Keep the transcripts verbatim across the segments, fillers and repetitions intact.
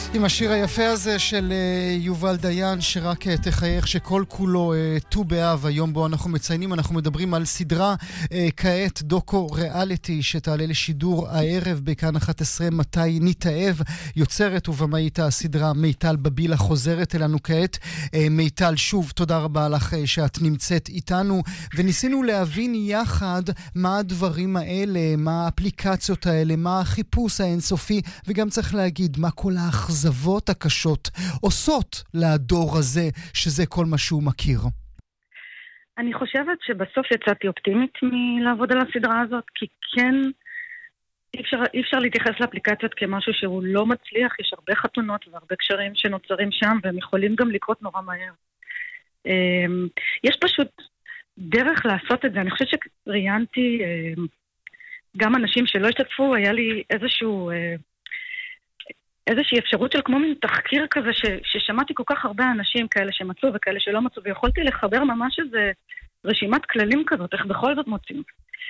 עם השיר היפה הזה של יובל דיין, שרק תחייך, שכל כולו ט"ו באב, היום בו אנחנו מציינים, אנחנו מדברים על סדרה כעת דוקו ריאליטי שתעלה לשידור הערב בכאן אחת עשרה, מתי נתאהב. יוצרת ובמאית הסדרה מיטל בבילה חוזרת אלינו כעת. מיטל, שוב תודה רבה לך שאת נמצאת איתנו, וניסינו להבין יחד מה הדברים האלה, מה האפליקציות האלה, מה החיפוש האינסופי, וגם צריך להגיד מה כל האכזבות הקשות עושות לדור הזה, שזה כל מה שהוא מכיר. אני חושבת שבסוף יצאתי אופטימית מלעבוד על הסדרה הזאת, כי כן, אי אפשר, אי אפשר להתייחס לאפליקציות כמשהו שהוא לא מצליח. יש הרבה חתונות והרבה קשרים שנוצרים שם, והם יכולים גם לקרות נורא מהר. יש פשוט דרך לעשות את זה. אני חושבת שראיינתי גם אנשים שלא השתתפו, היה לי איזשהו... איזושהי אפשרות של כמו מין תחקיר כזה ש, ששמעתי כל כך הרבה אנשים כאלה שמצאו וכאלה שלא מצאו, ויכולתי לחבר ממש איזה רשימת כללים כזאת, איך בכל זאת מוצאים.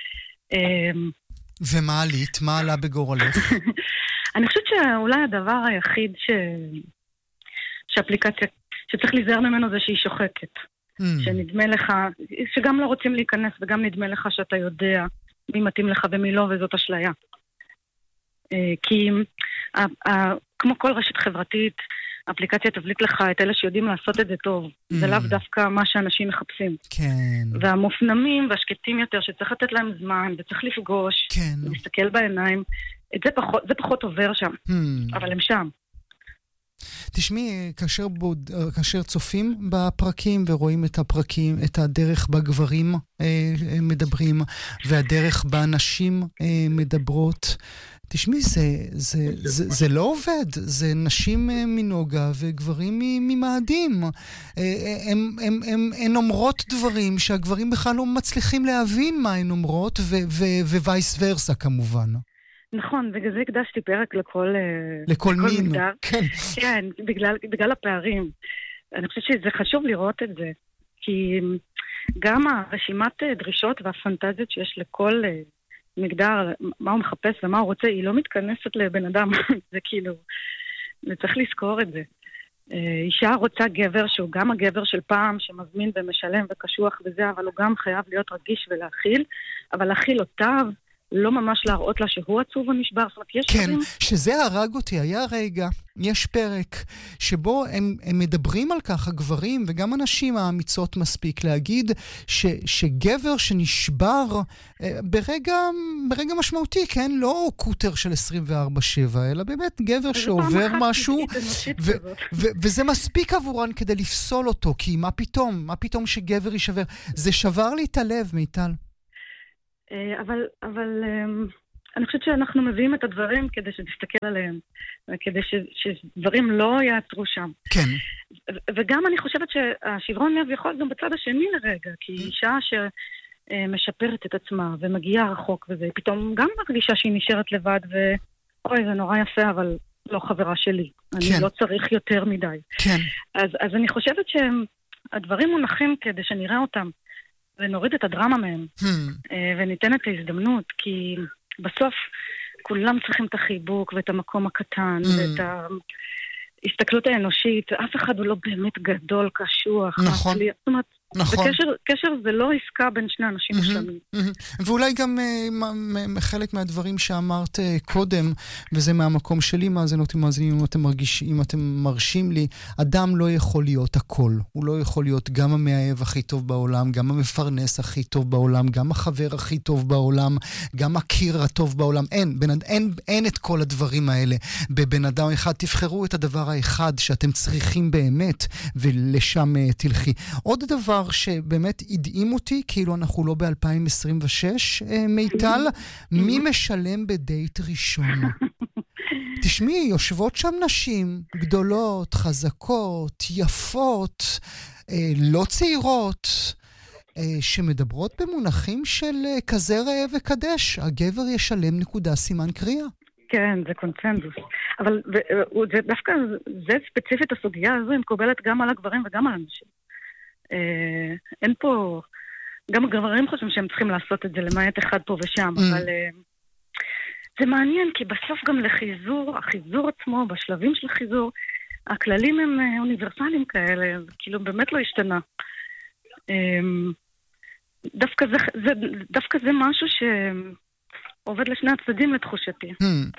ומה עלית? מה עלה בגורלך? אני חושבת שאולי הדבר היחיד ש... שאפליקציה, שצריך להיזהר ממנו זה שהיא שוחקת. Mm. שנדמה לך, שגם לא רוצים להיכנס וגם נדמה לך שאתה יודע מי מתאים לך ומי לא, וזאת אשליה. כי כמו כל רשת חברתית, אפליקציה תבליט לך את אלה שיודעים לעשות את זה טוב. זה לאו דווקא מה שאנשים מחפשים. כן. והמופנמים והשקטים יותר, שצריך לתת להם זמן, וצריך לפגוש, ולהסתכל בעיניים, זה פחות, זה פחות עובר שם. אבל הם שם. תשמעי, כאשר, בוד, כאשר צופים בפרקים ורואים את הפרקים, את הדרך בגברים אה, מדברים, והדרך באנשים אה, מדברות, תשמעי, זה, זה, זה, זה לא עובד. זה נשים מנוגה וגברים ממאדים. הם, הם, הם, הן אומרות דברים שהגברים בכלל לא מצליחים להבין מה הן אומרות, ווייס ורסה כמובן. נכון, בגלל זה הקדשתי פרק לכל... לכל מין. מגדר. כן. כן, בגלל, בגלל הפערים. אני חושבת שזה חשוב לראות את זה. כי גם הרשימת דרישות והפנטזיות שיש לכל... מגדר, מה הוא מחפש ומה הוא רוצה, היא לא מתכנסת לבן אדם. זה כאילו, צריך לזכור את זה. אישה רוצה גבר שהוא גם הגבר של פעם, שמזמין ומשלם וקשוח וזה, אבל הוא גם חייב להיות רגיש ולהכיל, אבל להכיל אותיו, לא ממש להראות לה שהוא עצוב ונשבר. כן, דברים... שזה הרג אותי. היה רגע, יש פרק, שבו הם, הם מדברים על כך, הגברים וגם אנשים האמיצות מספיק, להגיד ש, שגבר שנשבר אה, ברגע, ברגע משמעותי, כן? לא קוטר של עשרים וארבע שבע, אלא באמת גבר שעובר משהו, ו, ו, וזה מספיק עבורן כדי לפסול אותו, כי מה פתאום? מה פתאום שגבר יישבר? זה שבר לי את הלב, מיטל. אבל, אבל אני חושבת שאנחנו מביאים את הדברים כדי שתסתכל עליהם, כדי ש, שדברים לא יעצרו שם. כן. וגם אני חושבת שהשברון לב יכול גם בצד השני לרגע, כי אישה שמשפרת את עצמה ומגיעה רחוק וזה, פתאום גם מרגישה שהיא נשארת לבד, ואוי, זה נורא יפה, אבל לא חברה שלי. אני כן. לא צריך יותר מדי. כן. אז, אז אני חושבת שהדברים מונחים כדי שנראה אותם. ונוריד את הדרמה מהם, hmm. וניתן את ההזדמנות, כי בסוף כולם צריכים את החיבוק ואת המקום הקטן, hmm. ואת ההסתכלות האנושית. אף אחד הוא לא באמת גדול, קשוח. נכון. מצליח. זאת אומרת, נכון. וקשר, קשר זה לא עסקה בין שני אנשים משלמים. Mm-hmm, mm-hmm. ואולי גם uh, חלק מהדברים שאמרת uh, קודם, וזה מהמקום שלי, מאזינות ומאזינים, אם אתם מרגישים, אם אתם מרשים לי, אדם לא יכול להיות הכל. הוא לא יכול להיות גם המאהב הכי טוב בעולם, גם המפרנס הכי טוב בעולם, גם החבר הכי טוב בעולם, גם הקיר הטוב בעולם. אין, בין, אין, אין את כל הדברים האלה. בבן אדם אחד תבחרו את הדבר האחד שאתם צריכים באמת, ולשם uh, תלכי. עוד דבר שבאמת הדהים אותי, כאילו אנחנו לא ב-אלפיים עשרים ושש, מיטל, מי משלם בדייט ראשון? תשמעי, יושבות שם נשים גדולות, חזקות, יפות, לא צעירות, שמדברות במונחים של כזה ראה וקדש. הגבר ישלם נקודה סימן קריאה. כן, זה קונצנזוס. אבל זה דווקא, זה ספציפית הסוגיה הזו, היא מקובלת גם על הגברים וגם על הנשים. אין פה, גם הגברים חושבים שהם צריכים לעשות את זה למעט אחד פה ושם, אבל זה מעניין, כי בסוף גם לחיזור, החיזור עצמו, בשלבים של החיזור, הכללים הם אוניברסליים כאלה, כאילו באמת לא השתנה. דווקא זה, זה, דווקא זה משהו שעובד לשני הצדדים לתחושתי.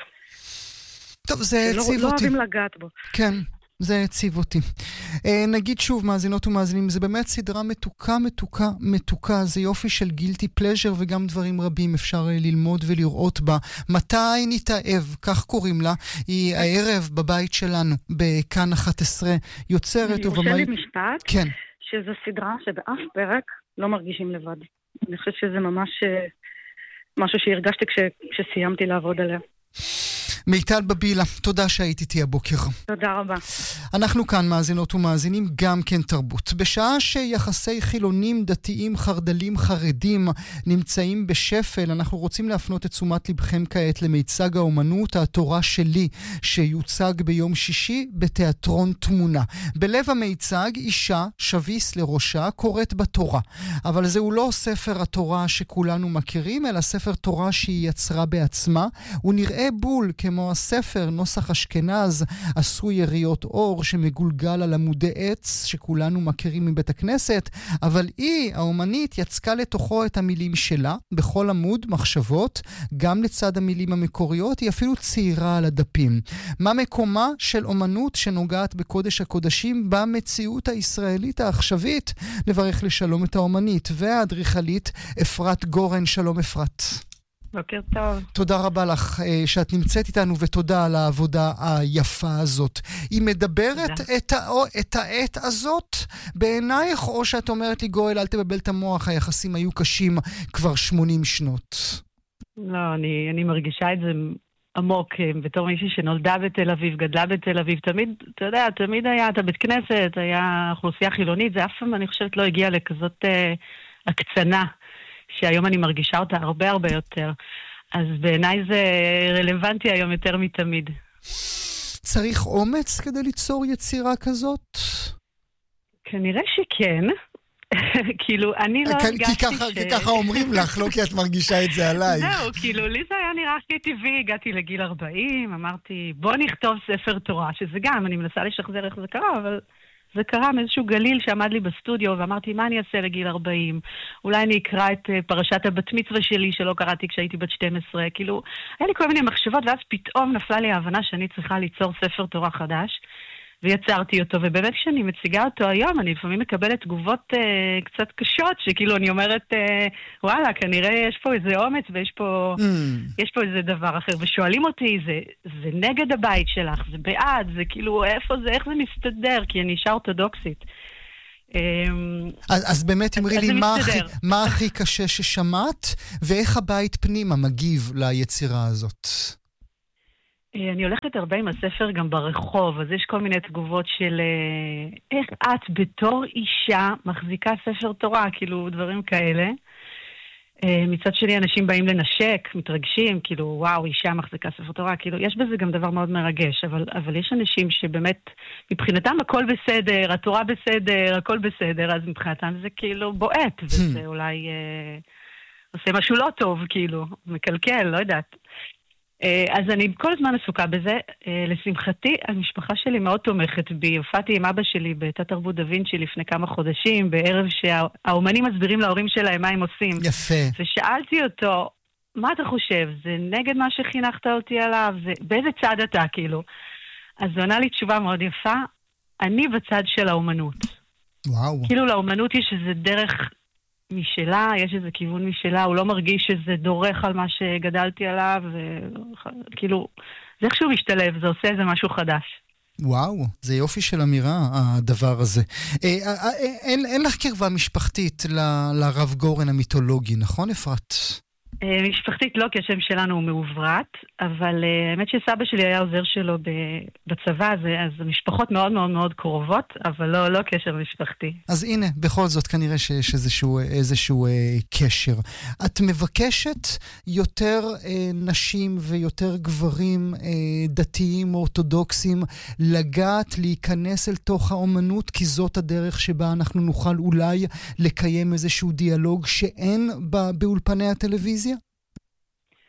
טוב, זה הציב אותי. לא אוהבים לגעת בו. כן. זה הציב אותי. נגיד שוב, מאזינות ומאזינים, זה באמת סדרה מתוקה, מתוקה, מתוקה. זה יופי של גילטי פלז'ר, וגם דברים רבים אפשר ללמוד ולראות בה. מתי נתאהב, כך קוראים לה, היא הערב בבית שלנו, בכאן אחת עשרה, יוצרת ובמאי... יורשה לי משפט, כן. שזו סדרה שבאף פרק לא מרגישים לבד. אני חושבת שזה ממש משהו שהרגשתי כש... כשסיימתי לעבוד עליה. מיטל בבילה, תודה שהיית איתי הבוקר. תודה רבה. אנחנו כאן מאזינות ומאזינים גם כן תרבות. בשעה שיחסי חילונים, דתיים, חרדלים, חרדים נמצאים בשפל, אנחנו רוצים להפנות את תשומת לבכם כעת למיצג האומנות, התורה שלי, שיוצג ביום שישי בתיאטרון תמונה. בלב המיצג, אישה, שביס לראשה, קוראת בתורה. אבל זהו לא ספר התורה שכולנו מכירים, אלא ספר תורה שהיא יצרה בעצמה. הוא נראה בול כמו הספר נוסח אשכנז עשוי יריות אור שמגולגל על עמודי עץ שכולנו מכירים מבית הכנסת, אבל היא, האומנית, יצקה לתוכו את המילים שלה, בכל עמוד מחשבות, גם לצד המילים המקוריות, היא אפילו צעירה על הדפים. מה מקומה של אומנות שנוגעת בקודש הקודשים במציאות הישראלית העכשווית? נברך לשלום את האומנית והאדריכלית אפרת גורן. שלום אפרת. בוקר טוב. תודה רבה לך שאת נמצאת איתנו, ותודה על העבודה היפה הזאת. היא מדברת את, הא, את העת הזאת בעינייך, או שאת אומרת לי, גואל, אל תבלבל את המוח, היחסים היו קשים כבר שמונים שנות? לא, אני, אני מרגישה את זה עמוק, בתור מישהי שנולדה בתל אביב, גדלה בתל אביב, תמיד, אתה יודע, תמיד היה את הבית כנסת, היה אוכלוסייה חילונית, זה אף פעם, אני חושבת, לא הגיע לכזאת אה, הקצנה. שהיום אני מרגישה אותה הרבה הרבה יותר. אז בעיניי זה רלוונטי היום יותר מתמיד. צריך אומץ כדי ליצור יצירה כזאת? כנראה שכן. כאילו, אני לא הרגשתי ש... כי ככה אומרים לך, לא כי את מרגישה את זה עליי. זהו, כאילו, לי זה היה נראה הכי טבעי, הגעתי לגיל ארבעים, אמרתי, בוא נכתוב ספר תורה, שזה גם, אני מנסה לשחזר איך זה קרה, אבל... זה קרה מאיזשהו גליל שעמד לי בסטודיו, ואמרתי, מה אני אעשה לגיל ארבעים? אולי אני אקרא את פרשת הבת מצווה שלי, שלא קראתי כשהייתי בת שתים עשרה. כאילו, היה לי כל מיני מחשבות, ואז פתאום נפלה לי ההבנה שאני צריכה ליצור ספר תורה חדש, ויצרתי אותו, ובאמת כשאני מציגה אותו היום, אני לפעמים מקבלת תגובות אה, קצת קשות, שכאילו אני אומרת, אה, וואלה, כנראה יש פה איזה אומץ, ויש פה, mm. יש פה איזה דבר אחר, ושואלים אותי, זה, זה נגד הבית שלך, זה בעד, זה כאילו, איפה זה, איך זה מסתדר, כי אני אישה אורתודוקסית. אז, אז באמת אמרי לי, מה הכי, מה הכי קשה ששמעת, ואיך הבית פנימה מגיב ליצירה הזאת? אני הולכת הרבה עם הספר גם ברחוב, אז יש כל מיני תגובות של איך את בתור אישה מחזיקה ספר תורה, כאילו דברים כאלה. מצד שני אנשים באים לנשק, מתרגשים, כאילו וואו, אישה מחזיקה ספר תורה, כאילו יש בזה גם דבר מאוד מרגש, אבל, אבל יש אנשים שבאמת מבחינתם הכל בסדר, התורה בסדר, הכל בסדר, אז מבחינתם זה כאילו בועט, וזה אולי אה, עושה משהו לא טוב, כאילו, מקלקל, לא יודעת. אז אני כל הזמן עסוקה בזה. לשמחתי, המשפחה שלי מאוד תומכת בי. הופעתי עם אבא שלי בתת תרבות דה וינצ'י לפני כמה חודשים, בערב שהאומנים מסבירים להורים שלהם מה הם עושים. יפה. ושאלתי אותו, מה אתה חושב? זה נגד מה שחינכת אותי עליו? זה... באיזה צד אתה, כאילו? אז הוא ענה לי תשובה מאוד יפה, אני בצד של האומנות. וואו. כאילו לאומנות יש איזה דרך... משלה, יש איזה כיוון משלה, הוא לא מרגיש שזה דורך על מה שגדלתי עליו, וכאילו, זה איכשהו משתלב, זה עושה איזה משהו חדש. וואו, זה יופי של אמירה, הדבר הזה. אין, אין לך קרבה משפחתית ל, לרב גורן המיתולוגי, נכון אפרת? משפחתית לא, כי השם שלנו הוא מעוברת, אבל האמת שסבא שלי היה עוזר שלו בצבא, אז המשפחות מאוד מאוד מאוד קרובות, אבל לא, לא קשר משפחתי. אז הנה, בכל זאת כנראה שיש איזשהו, איזשהו אה, קשר. את מבקשת יותר אה, נשים ויותר גברים אה, דתיים אורתודוקסים לגעת, להיכנס אל תוך האומנות, כי זאת הדרך שבה אנחנו נוכל אולי לקיים איזשהו דיאלוג שאין בא, באולפני הטלוויזיה?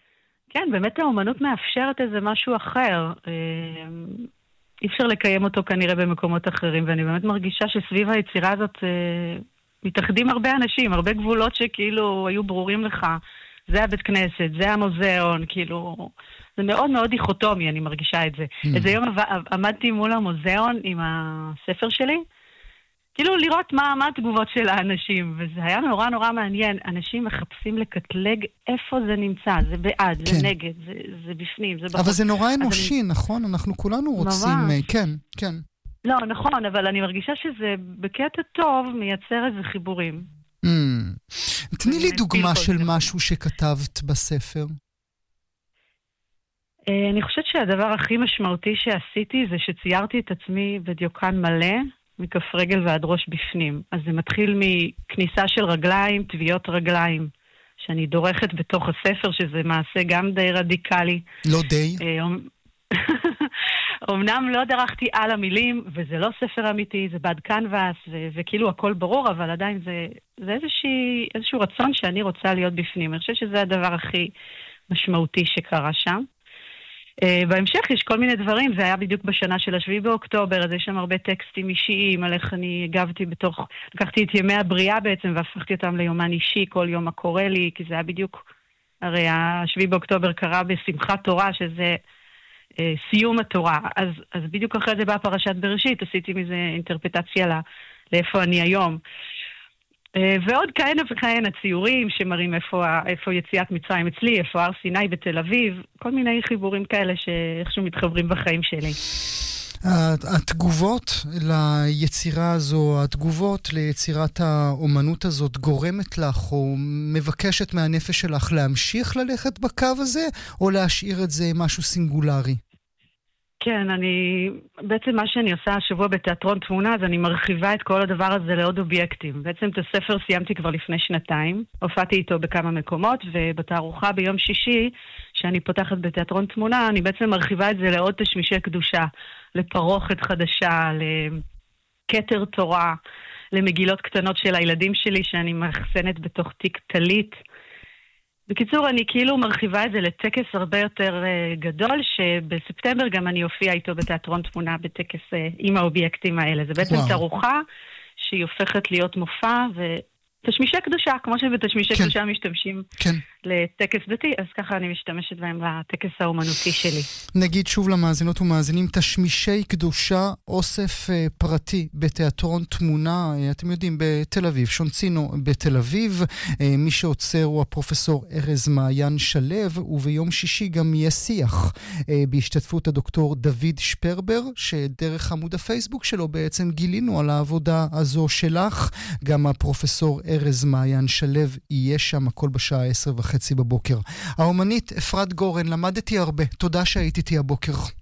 כן, באמת האומנות מאפשרת איזה משהו אחר. אי אפשר לקיים אותו כנראה במקומות אחרים, ואני באמת מרגישה שסביב היצירה הזאת מתאחדים הרבה אנשים, הרבה גבולות שכאילו היו ברורים לך. זה הבית כנסת, זה המוזיאון, כאילו... זה מאוד מאוד דיכוטומי, אני מרגישה את זה. Mm. איזה יום עמדתי מול המוזיאון עם הספר שלי, כאילו לראות מה, מה התגובות של האנשים, וזה היה נורא נורא מעניין. אנשים מחפשים לקטלג איפה זה נמצא, זה בעד, כן. זה נגד, זה, זה בפנים, זה בחוץ. אבל זה נורא אנושי, אני... נכון? אנחנו כולנו רוצים... ממש. כן, כן. לא, נכון, אבל אני מרגישה שזה בקטע טוב מייצר איזה חיבורים. Mm. תני לי דוגמה של משהו שכתבת בספר. אני חושבת שהדבר הכי משמעותי שעשיתי זה שציירתי את עצמי בדיוקן מלא, מכף רגל ועד ראש בפנים. אז זה מתחיל מכניסה של רגליים, טביעות רגליים, שאני דורכת בתוך הספר, שזה מעשה גם די רדיקלי. לא די? אמנם לא דרכתי על המילים, וזה לא ספר אמיתי, זה בד קנבס, ו- וכאילו הכל ברור, אבל עדיין זה, זה איזושהי, איזשהו רצון שאני רוצה להיות בפנים. אני חושבת שזה הדבר הכי משמעותי שקרה שם. Uh, בהמשך יש כל מיני דברים, זה היה בדיוק בשנה של השביעי באוקטובר, אז יש שם הרבה טקסטים אישיים, על איך אני הגבתי בתוך, לקחתי את ימי הבריאה בעצם, והפכתי אותם ליומן אישי, כל יום מה קורה לי, כי זה היה בדיוק, הרי השביעי באוקטובר קרה בשמחת תורה, שזה uh, סיום התורה, אז, אז בדיוק אחרי זה באה פרשת בראשית, עשיתי מזה אינטרפטציה לה, לאיפה אני היום. ועוד כהנה וכהנה ציורים שמראים איפה, איפה יציאת מצרים אצלי, איפה הר סיני בתל אביב, כל מיני חיבורים כאלה שאיכשהו מתחברים בחיים שלי. התגובות ליצירה הזו, התגובות ליצירת האומנות הזאת גורמת לך או מבקשת מהנפש שלך להמשיך ללכת בקו הזה או להשאיר את זה משהו סינגולרי? כן, אני, בעצם מה שאני עושה השבוע בתיאטרון תמונה, אז אני מרחיבה את כל הדבר הזה לעוד אובייקטים. בעצם את הספר סיימתי כבר לפני שנתיים, הופעתי איתו בכמה מקומות, ובתערוכה ביום שישי, שאני פותחת בתיאטרון תמונה, אני בעצם מרחיבה את זה לעוד תשמישי קדושה, לפרוכת חדשה, לכתר תורה, למגילות קטנות של הילדים שלי, שאני מאחסנת בתוך תיק טלית. בקיצור, אני כאילו מרחיבה את זה לטקס הרבה יותר uh, גדול, שבספטמבר גם אני הופיע איתו בתיאטרון תמונה בטקס uh, עם האובייקטים האלה. זה בעצם תערוכה שהיא הופכת להיות מופע, ותשמישי קדושה, כמו שבתשמישי כן. קדושה משתמשים כן. לטקס דתי, אז ככה אני משתמשת בהם לטקס האומנותי שלי. נגיד שוב למאזינות ומאזינים, תשמישי קדושה, אוסף uh, פרטי בתיאטרון תמונה, uh, אתם יודעים, בתל אביב, שונצינו בתל אביב, uh, מי שעוצר הוא הפרופסור ארז מעיין שלב, וביום שישי גם יהיה שיח uh, בהשתתפות הדוקטור דוד שפרבר, שדרך עמוד הפייסבוק שלו בעצם גילינו על העבודה הזו שלך, גם הפרופסור ארז מעיין שלב יהיה שם, הכל בשעה עשר וחצי בבוקר. האומנית אפרת גורן, למדתי הרבה, תודה שהיית איתי הבוקר.